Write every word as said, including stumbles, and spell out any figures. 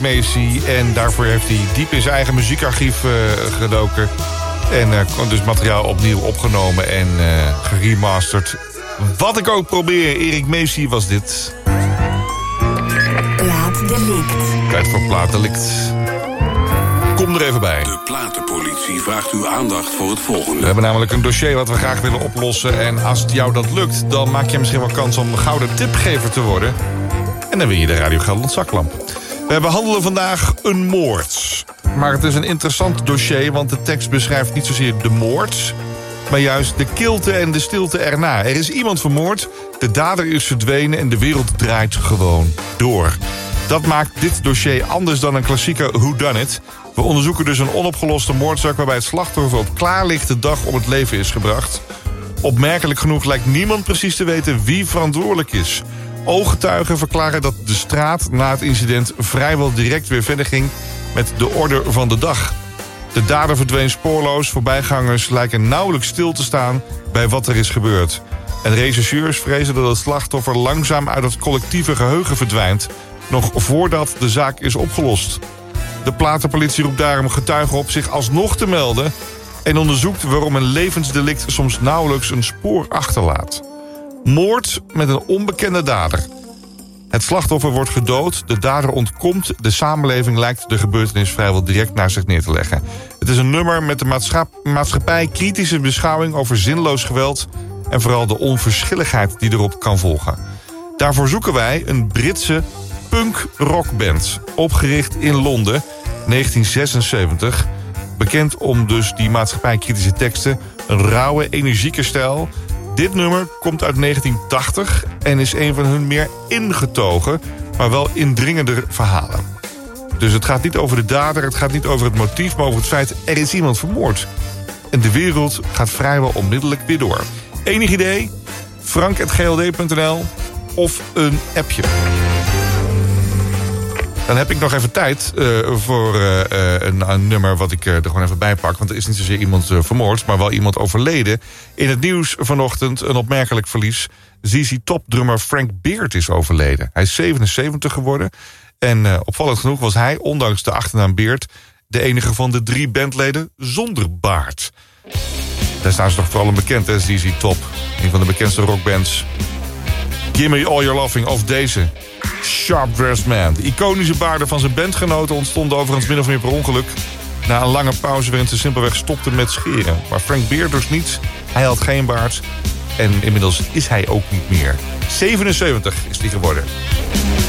Macy. En daarvoor heeft hij diep in zijn eigen muziekarchief uh, gedoken. En uh, dus materiaal opnieuw opgenomen en uh, geremasterd. Wat ik ook probeer, Erik Macy was dit. Plaatdelict. Tijd voor plaatdelict. Kom er even bij. De platenpolitie vraagt uw aandacht voor het volgende. We hebben namelijk een dossier wat we graag willen oplossen. En als het jou dat lukt, dan maak je misschien wel kans om een gouden tipgever te worden. En dan win je de Radio Gelderland zaklamp. We behandelen vandaag een moord. Maar het is een interessant dossier, want de tekst beschrijft niet zozeer de moord, maar juist de kilte en de stilte erna. Er is iemand vermoord, de dader is verdwenen en de wereld draait gewoon door. Dat maakt dit dossier anders dan een klassieke whodunit. We onderzoeken dus een onopgeloste moordzaak waarbij het slachtoffer op klaarlichte dag om het leven is gebracht. Opmerkelijk genoeg lijkt niemand precies te weten wie verantwoordelijk is. Ooggetuigen verklaren dat de straat na het incident vrijwel direct weer verder ging met de orde van de dag. De dader verdween spoorloos, voorbijgangers lijken nauwelijks stil te staan bij wat er is gebeurd. En rechercheurs vrezen dat het slachtoffer langzaam uit het collectieve geheugen verdwijnt, nog voordat de zaak is opgelost. De platenpolitie roept daarom getuigen op zich alsnog te melden en onderzoekt waarom een levensdelict soms nauwelijks een spoor achterlaat. Moord met een onbekende dader. Het slachtoffer wordt gedood, de dader ontkomt. De samenleving lijkt de gebeurtenis vrijwel direct naar zich neer te leggen. Het is een nummer met de maatschappij, maatschappij kritische beschouwing over zinloos geweld en vooral de onverschilligheid die erop kan volgen. Daarvoor zoeken wij een Britse punk-rockband, opgericht in Londen, negentien zesenzeventig. Bekend om dus die maatschappijkritische teksten, een rauwe, energieke stijl. Dit nummer komt uit negentien tachtig en is een van hun meer ingetogen, maar wel indringender verhalen. Dus het gaat niet over de dader, het gaat niet over het motief, maar over het feit er is iemand vermoord. En de wereld gaat vrijwel onmiddellijk weer door. Enig idee? frank at g l d punt n l of een appje. Dan heb ik nog even tijd uh, voor uh, een, een nummer wat ik uh, er gewoon even bij pak. Want er is niet zozeer iemand uh, vermoord, maar wel iemand overleden. In het nieuws vanochtend een opmerkelijk verlies. Z Z Top-drummer Frank Beard is overleden. Hij is zevenenzeventig geworden. En uh, opvallend genoeg was hij, ondanks de achternaam Beard, de enige van de drie bandleden zonder baard. Daar staan ze toch vooral een bekend, hè, Z Z Top. Een van de bekendste rockbands. Gimme All Your Loving of deze. Sharp Dressed Man. De iconische baarden van zijn bandgenoten ontstonden overigens min of meer per ongeluk. Na een lange pauze waarin ze simpelweg stopten met scheren. Maar Frank Beard dus niet. Hij had geen baard. En inmiddels is hij ook niet meer. zevenenzeventig is hij geworden.